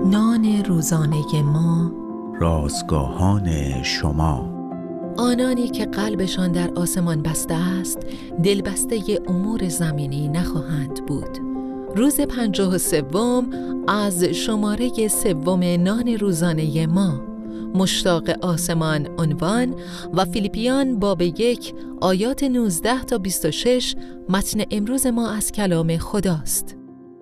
نان روزانه ما، رازگاهان شما. آنانی که قلبشان در آسمان بسته است، دلبسته امور زمینی نخواهند بود. روز 53 از شماره 3 نان روزانه ما، مشتاق آسمان عنوان و فیلیپیان باب 1 آیات 19 تا 26 متن امروز ما از کلام خداست.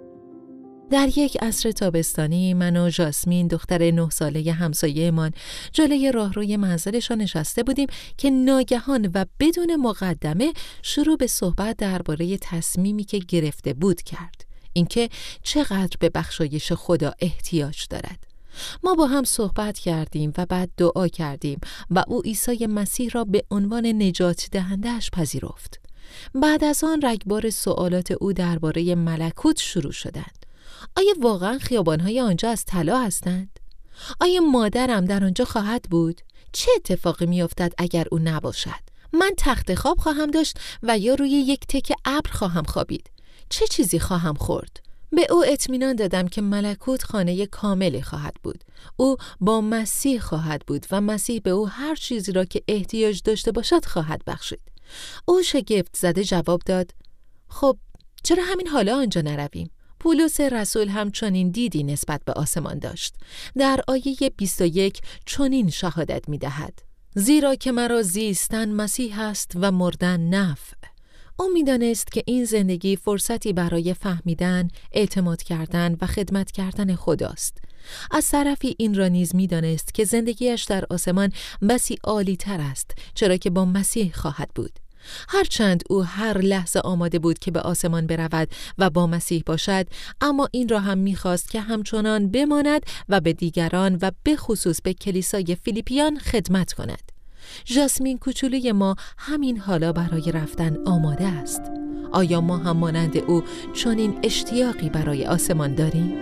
در یک عصر تابستانی من و ژاسمین دختر 9 ساله همسایه‌مان جلوی راهروی منزلشان نشسته بودیم که ناگهان و بدون مقدمه شروع به صحبت درباره تصمیمی که گرفته بود کرد، اینکه چقدر به بخشایش خدا احتیاج دارد. ما با هم صحبت کردیم و بعد دعا کردیم و او عیسی مسیح را به عنوان نجات دهنده‌اش پذیرفت. بعد از آن رگبار سوالات او درباره ملکوت شروع شدند. آیا واقعا خیابان‌های آنجا از طلا هستند؟ آیا مادرم در آنجا خواهد بود؟ چه اتفاقی می‌افتد اگر او نباشد؟ من تخت خواب خواهم داشت و یا روی یک تکه ابر خواهم خوابید؟ چه چیزی خواهم خورد؟ به او اطمینان دادم که ملکوت خانه کاملی خواهد بود. او با مسیح خواهد بود و مسیح به او هر چیزی را که احتیاج داشته باشد خواهد بخشید. او شگفت زده جواب داد: خب چرا همین حالا آنجا نرویم؟ پولس رسول هم چنین دیدی نسبت به آسمان داشت. در آیه 21 چنین شهادت می دهد: زیرا که مرا زیستن مسیح است و مردن نفع. او می دانست که این زندگی فرصتی برای فهمیدن، اعتماد کردن و خدمت کردن خداست. از طرفی این را نیز می دانست که زندگیش در آسمان بسی عالی تر است، چرا که با مسیح خواهد بود. هرچند او هر لحظه آماده بود که به آسمان برود و با مسیح باشد، اما این را هم می‌خواست که همچنان بماند و به دیگران و به خصوص به کلیسای فیلیپیان خدمت کند. ژاسمین کوچولوی ما همین حالا برای رفتن آماده است. آیا ما هم مانند او چنین اشتیاقی برای آسمان داریم؟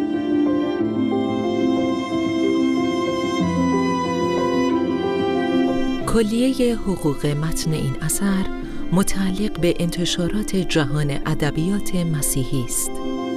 کلیه حقوق متن این اثر متعلق به انتشارات جهان ادبیات مسیحی است.